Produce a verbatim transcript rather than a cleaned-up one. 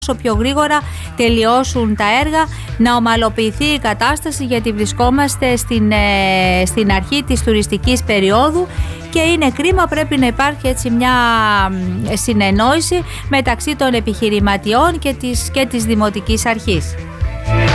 όσο πιο γρήγορα τελειώσουν τα έργα, να ομαλοποιηθεί η κατάσταση, γιατί βρισκόμαστε στην, ε, στην αρχή της τουριστικής περίοδου και είναι κρίμα, πρέπει να υπάρχει έτσι μια συνεννόηση μεταξύ των επιχειρηματιών και της, και της Δημοτικής Αρχής.